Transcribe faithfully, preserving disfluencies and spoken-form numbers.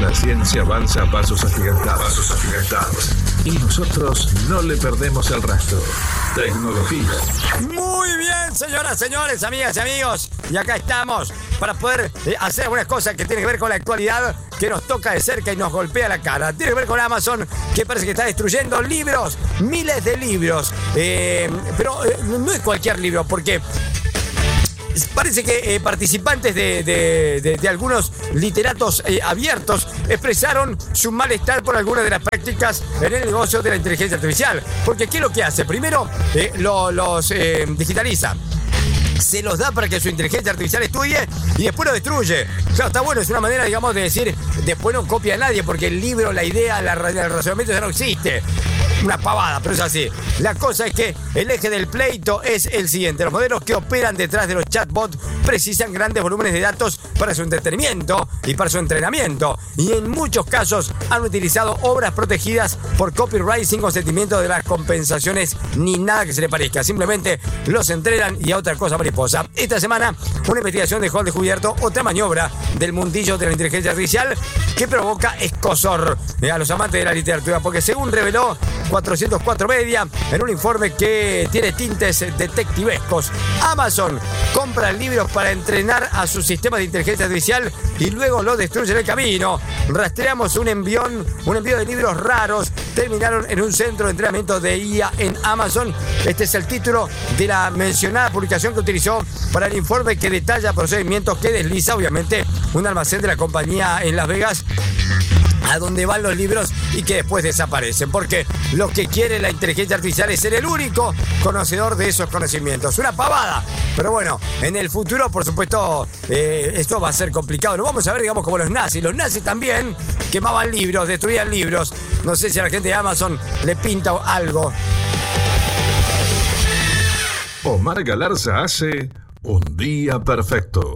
La ciencia avanza a pasos agigantados. Pasos agigantados. Y nosotros no le perdemos el rastro. Tecnología. Muy bien, señoras, señores, amigas y amigos. Y acá estamos para poder eh, hacer algunas cosas que tienen que ver con la actualidad que nos toca de cerca y nos golpea la cara. Tiene que ver con Amazon, que parece que está destruyendo libros, miles de libros. Eh, pero eh, no es cualquier libro, porque parece que eh, participantes de, de, de, de algunos literatos eh, abiertos expresaron su malestar por algunas de las prácticas en el negocio de la inteligencia artificial. Porque ¿qué es lo que hace? Primero, eh, lo, los eh, digitaliza. Se los da para que su inteligencia artificial estudie y después lo destruye. Claro, está bueno, es una manera, digamos, de decir, después no copia a nadie, porque el libro, la idea, la, el razonamiento ya no existe. Una pavada, pero es así. La cosa es que el eje del pleito es el siguiente. Los modelos que operan detrás de los chatbots precisan grandes volúmenes de datos para su entretenimiento y para su entrenamiento. Y en muchos casos han utilizado obras protegidas por copyright sin consentimiento de las compensaciones ni nada que se le parezca. Simplemente los entrenan y a otra cosa mariposa. Esta semana una investigación dejó al descubierto otra maniobra del mundillo de la inteligencia artificial que provoca escozor a los amantes de la literatura, porque según reveló cuatrocientos cuatro Media en un informe que tiene tintes detectivescos, Amazon compra libros para entrenar a su sistema de inteligencia artificial y luego lo destruye en el camino. Rastreamos un envión, un envío de libros raros, terminaron en un centro de entrenamiento de I A en Amazon. Este es el título de la mencionada publicación que utilizó para el informe, que detalla procedimientos que desliza, obviamente, un almacén de la compañía en Las Vegas, a donde van los libros y que después desaparecen, porque lo que quiere la inteligencia artificial es ser el único conocedor de esos conocimientos. Una pavada, pero bueno, en el futuro, por supuesto, eh, esto va a ser complicado. Lo vamos a ver, digamos, como los nazis. Los nazis también quemaban libros, destruían libros. No sé si a la gente de Amazon le pinta algo. Omar Galarza hace Un Día Perfecto.